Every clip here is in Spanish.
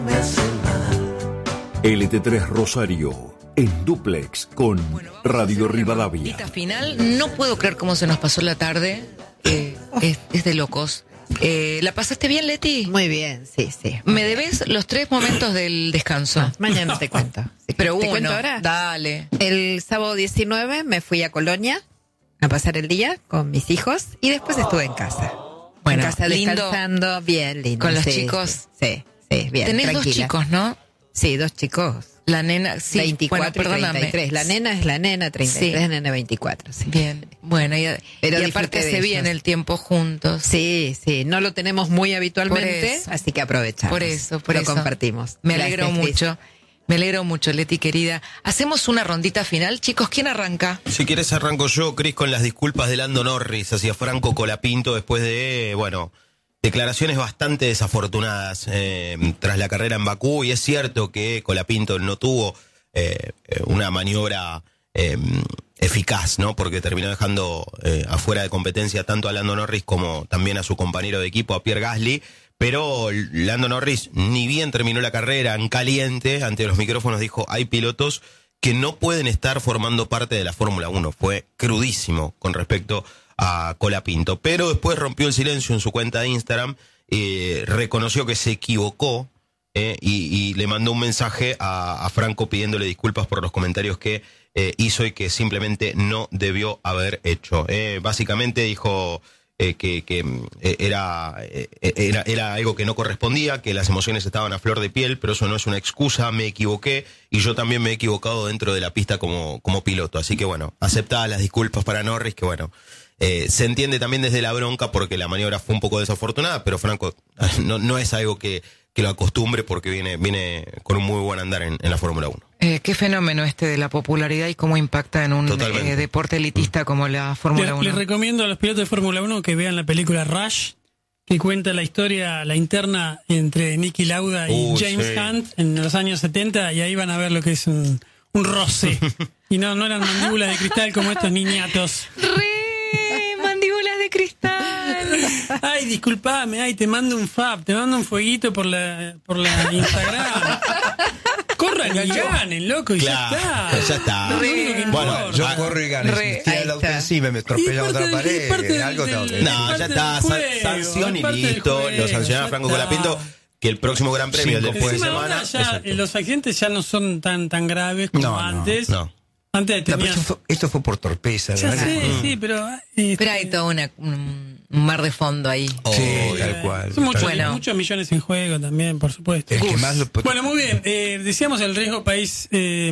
LT3 Rosario, en dúplex con Radio Rivadavia. Final, no puedo creer cómo se nos pasó la tarde. Es de locos. ¿La pasaste bien, Leti? Muy bien, sí. Me debes los 3 momentos del descanso. Mañana te cuento. Pero ¿Te uno, cuento ahora? Dale. El sábado 19 me fui a Colonia a pasar el día con mis hijos y después estuve en casa. Bueno, en casa lindo. Descansando, bien lindo. ¿Con los chicos? Sí, bien, Tenés tranquila. 2 chicos, ¿no? Sí, 2 chicos. La nena, sí. 24 bueno, y 33. La nena es la nena, 33, Sí. nena 24. Sí. Bien, bueno, Pero y disfruté aparte de se viene ellos. el tiempo juntos. Sí, no lo tenemos muy habitualmente, Por eso. así que aprovechamos. Por eso. Lo compartimos. Me Gracias, alegro Cris. mucho. Me alegro mucho, Leti, querida. Hacemos una rondita final. Chicos, ¿quién arranca? Si quieres arranco yo, Cris, con las disculpas de Lando Norris hacia Franco Colapinto después de, declaraciones bastante desafortunadas tras la carrera en Bakú. Y es cierto que Colapinto no tuvo una maniobra eficaz, ¿no? Porque terminó dejando afuera de competencia tanto a Lando Norris como también a su compañero de equipo, a Pierre Gasly. Pero Lando Norris, ni bien terminó la carrera en caliente, ante los micrófonos dijo, hay pilotos que no pueden estar formando parte de la Fórmula 1. Fue crudísimo con respecto a Colapinto. Pero después rompió el silencio en su cuenta de Instagram, reconoció que se equivocó y le mandó un mensaje a Franco pidiéndole disculpas por los comentarios que hizo y que simplemente no debió haber hecho. Básicamente dijo... que era algo que no correspondía, que las emociones estaban a flor de piel, pero eso no es una excusa, me equivoqué y yo también me he equivocado dentro de la pista como piloto. Así que aceptadas las disculpas para Norris, que se entiende también desde la bronca porque la maniobra fue un poco desafortunada, pero Franco no es algo que lo acostumbre porque viene con un muy buen andar en la Fórmula 1. Qué fenómeno de la popularidad y cómo impacta en un deporte elitista como la Fórmula 1. Les recomiendo a los pilotos de Fórmula 1 que vean la película Rush, que cuenta la historia, la interna entre Niki Lauda y James Hunt en los años 70, y ahí van a ver lo que es un roce. Y no eran mandíbulas de cristal como estos niñatos. Mandíbulas de cristal. Ay, disculpame, te mando un fab, te mando un fueguito por la Instagram. Corran y ganen, loco, y claro, ya está. Bueno, yo corro y gano. Si estoy al auto encima me atropella otra pared, algo tengo que... No, ya está, sanción y listo. Lo sancionaron a Franco Colapinto, que el próximo Gran Premio, el después de semana... Los accidentes ya no son tan graves como antes. No. Antes tenías... esto fue por torpeza. Ya sé, sí, pero... Pero hay todo un mar de fondo ahí. Sí, tal cual. Son muchos millones en juego también, por supuesto. Bueno, muy bien. Decíamos el riesgo país,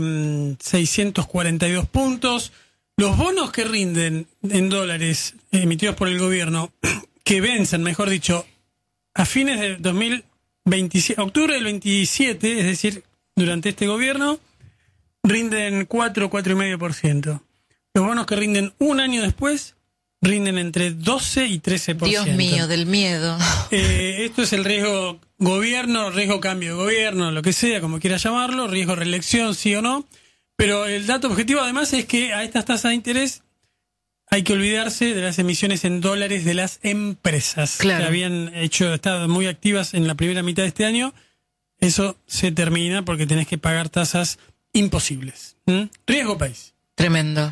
642 puntos. Los bonos que rinden en dólares emitidos por el gobierno, que vencen, mejor dicho, a fines de 2027, octubre del 27, es decir, durante este gobierno, rinden 4,5%. Los bonos que rinden un año después rinden entre 12 y 13%. Dios mío, del miedo. Esto es el riesgo gobierno, riesgo cambio de gobierno, lo que sea, como quiera llamarlo, riesgo reelección, sí o no. Pero el dato objetivo además es que a estas tasas de interés hay que olvidarse de las emisiones en dólares de las empresas que habían estado muy activas en la primera mitad de este año. Eso se termina porque tenés que pagar tasas imposibles. Riesgo país. Tremendo.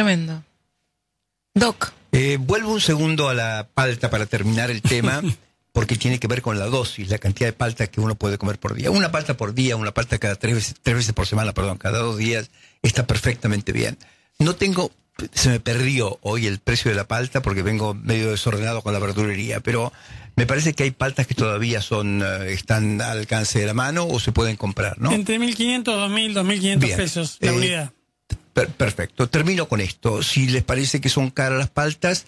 Doc. Vuelvo un segundo a la palta para terminar el tema, porque tiene que ver con la dosis, la cantidad de palta que uno puede comer por día. Una palta por día, una palta cada tres veces por semana, cada 2 días, está perfectamente bien. Se me perdió hoy el precio de la palta porque vengo medio desordenado con la verdulería, pero me parece que hay paltas que todavía están al alcance de la mano o se pueden comprar, ¿no? Entre 1.500, 2.000, 2.500 pesos la unidad. Perfecto. Termino con esto. Si les parece que son caras las paltas,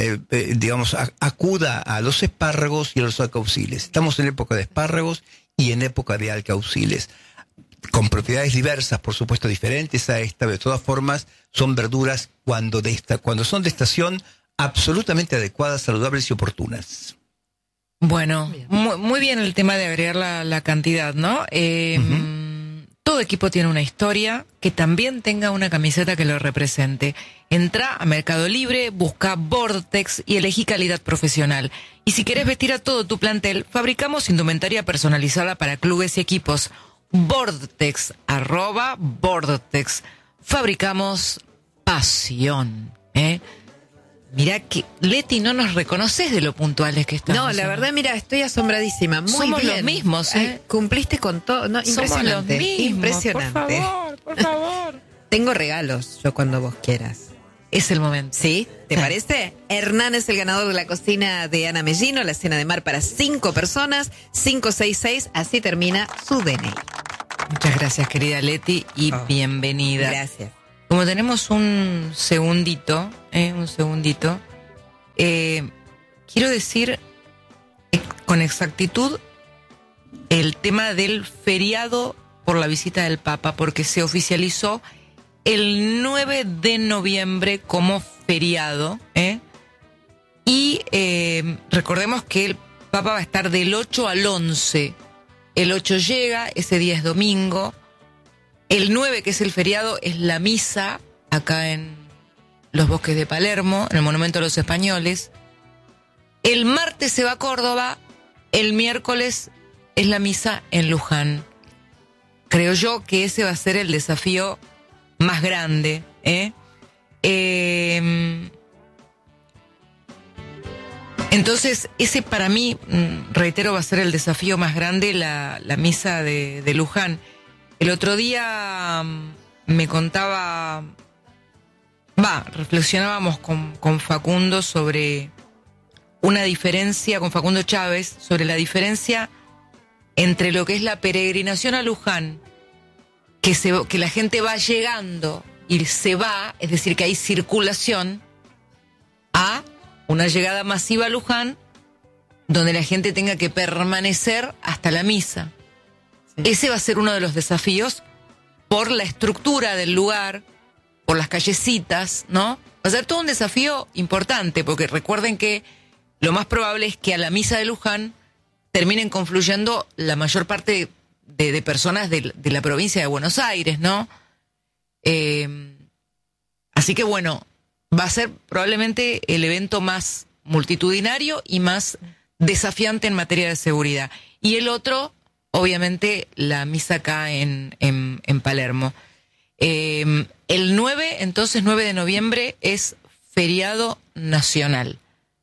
acuda a los espárragos y a los alcauciles. Estamos en época de espárragos y en época de alcauciles, con propiedades diversas, por supuesto diferentes a esta. De todas formas, son verduras cuando son de estación, absolutamente adecuadas, saludables y oportunas. Bueno, muy bien el tema de agregar la cantidad, ¿no? Todo equipo tiene una historia, que también tenga una camiseta que lo represente. Entra a Mercado Libre, busca Vortex y elegí calidad profesional. Y si querés vestir a todo tu plantel, fabricamos indumentaria personalizada para clubes y equipos. Vortex, @Vortex. Fabricamos pasión, ¿eh? Mirá que, Leti, no nos reconoces de lo puntuales que estamos. No, la verdad, mira, estoy asombradísima. Muy Somos bien. los mismos, ¿eh? Ay, cumpliste con todo. No, Somos los impresionante. mismos. Impresionante. Por favor. Tengo regalos, yo cuando vos quieras. Es el momento. ¿Sí? ¿Te Sí. parece? Hernán es el ganador de la cocina de Ana Mellino, la cena de mar para 5 personas, 566, así termina su DNI. Muchas gracias, querida Leti, y bienvenida. Gracias. Como tenemos un segundito, quiero decir con exactitud el tema del feriado por la visita del Papa, porque se oficializó el 9 de noviembre como feriado, y recordemos que el Papa va a estar del 8 al 11. El 8 llega, ese día es domingo. El 9, que es el feriado, es la misa acá en los Bosques de Palermo, en el Monumento a los Españoles. El martes se va a Córdoba, el miércoles es la misa en Luján. Creo yo que ese va a ser el desafío más grande, Entonces, ese para mí, reitero, va a ser el desafío más grande, la misa de Luján. El otro día me contaba, reflexionábamos con Facundo sobre una diferencia, con Facundo Chávez, sobre la diferencia entre lo que es la peregrinación a Luján, que la gente va llegando y se va, es decir, que hay circulación, a una llegada masiva a Luján, donde la gente tenga que permanecer hasta la misa. Ese va a ser uno de los desafíos por la estructura del lugar, por las callecitas, ¿no? Va a ser todo un desafío importante, porque recuerden que lo más probable es que a la misa de Luján terminen confluyendo la mayor parte de personas de la provincia de Buenos Aires, ¿no? Así que bueno, va a ser probablemente el evento más multitudinario y más desafiante en materia de seguridad. Y el otro, obviamente, la misa acá en Palermo. El 9, entonces 9 de noviembre es feriado nacional.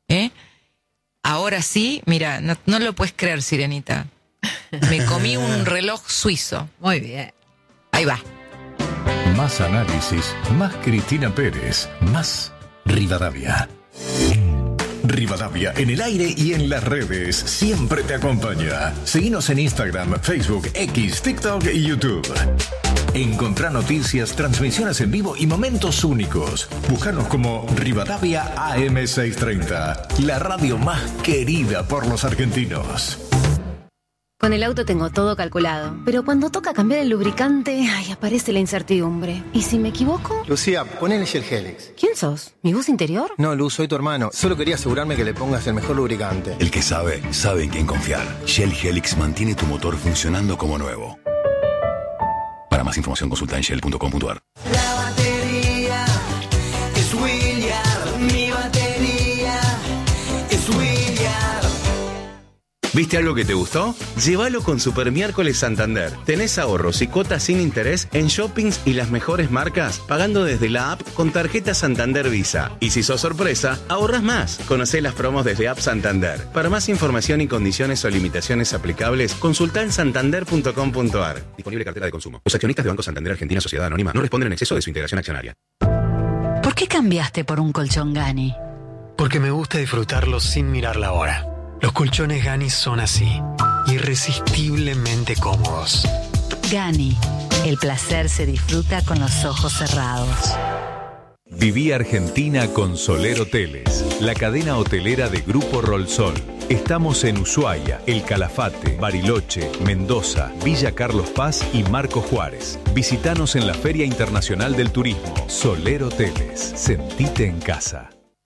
Ahora sí, mira, no lo puedes creer, Sirenita. Me comí un reloj suizo. Muy bien. Ahí va. Más análisis, más Cristina Pérez, más Rivadavia. Rivadavia en el aire y en las redes siempre te acompaña. Seguinos en Instagram, Facebook, X, TikTok y YouTube. Encontrá noticias, transmisiones en vivo y momentos únicos. Búscanos como Rivadavia AM630, la radio más querida por los argentinos. Con el auto tengo todo calculado, pero cuando toca cambiar el lubricante, aparece la incertidumbre. ¿Y si me equivoco? Lucía, ponele Shell Helix. ¿Quién sos? ¿Mi voz interior? No, Luz, soy tu hermano. Solo quería asegurarme que le pongas el mejor lubricante. El que sabe, sabe en quién confiar. Shell Helix mantiene tu motor funcionando como nuevo. Para más información consulta en shell.com.ar. La batería es Williard. Mi batería es Williard. ¿Viste algo que te gustó? Llévalo con Super Miércoles Santander. Tenés ahorros y cuotas sin interés en shoppings y las mejores marcas, pagando desde la app con tarjeta Santander Visa. Y si sos sorpresa, ahorras más. Conocé las promos desde App Santander. Para más información y condiciones o limitaciones aplicables, consultá en santander.com.ar. Disponible cartera de consumo. Los accionistas de Banco Santander Argentina Sociedad Anónima no responden en exceso de su integración accionaria. ¿Por qué cambiaste por un colchón Gani? Porque me gusta disfrutarlo sin mirar la hora. Los colchones Gani son así, irresistiblemente cómodos. Gani, el placer se disfruta con los ojos cerrados. Viví Argentina con Soler Hoteles, la cadena hotelera de Grupo Rolsol. Estamos en Ushuaia, El Calafate, Bariloche, Mendoza, Villa Carlos Paz y Marcos Juárez. Visítanos en la Feria Internacional del Turismo. Soler Hoteles, sentite en casa.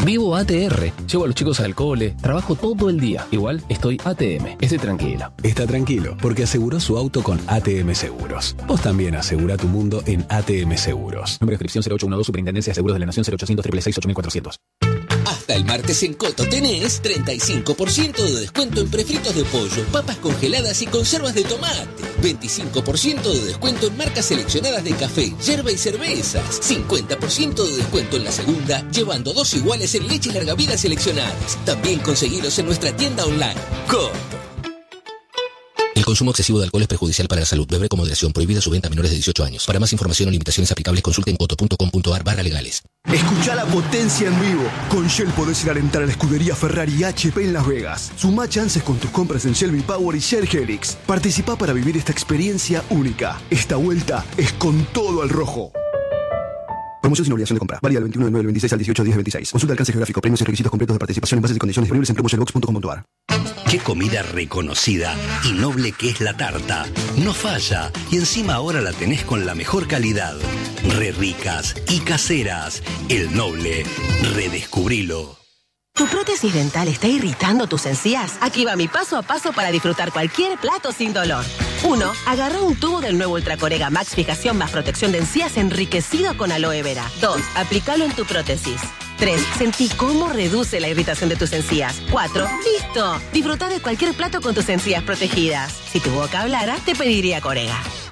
Vivo ATR. Llevo a los chicos al cole. Trabajo todo el día. Igual estoy ATM. Estoy tranquilo. Está tranquilo, porque aseguró su auto con ATM Seguros. Vos también asegura tu mundo en ATM Seguros. Número de inscripción 0812, Superintendencia de Seguros de la Nación 0800 666 8400. Hasta el martes en Coto tenés 35% de descuento en prefritos de pollo, papas congeladas y conservas de tomate. 25% de descuento en marcas seleccionadas de café, yerba y cervezas. 50% de descuento en la segunda, llevando 2 iguales en leche larga vida seleccionadas. También conseguilos en nuestra tienda online. Coto. El consumo excesivo de alcohol es perjudicial para la salud. Beber con moderación. Prohibida su venta a menores de 18 años. Para más información o limitaciones aplicables, consulte en coto.com.ar/legales. Escucha la potencia en vivo. Con Shell podés ir a alentar a la escudería Ferrari HP en Las Vegas. Sumá chances con tus compras en Shell V-Power y Shell Helix. Participá para vivir esta experiencia única. Esta vuelta es con todo al rojo. Promoción sin obligación de compra. Válida del 21 del 9 del 26 al 18 del 10 del 26. Consulta alcance geográfico, premios y requisitos completos de participación en bases y condiciones disponibles en promoshellbox.com.ar. Qué comida reconocida y noble que es la tarta. No falla. Y encima ahora la tenés con la mejor calidad. Re ricas y caseras. El Noble. Redescubrilo. ¿Tu prótesis dental está irritando tus encías? Aquí va mi paso a paso para disfrutar cualquier plato sin dolor. 1. Agarra un tubo del nuevo Ultracorega Max Fijación más protección de encías enriquecido con aloe vera. 2. Aplícalo en tu prótesis. 3. Sentí cómo reduce la irritación de tus encías. 4. ¡Listo! Disfruta de cualquier plato con tus encías protegidas. Si tu boca hablara, te pediría Corega.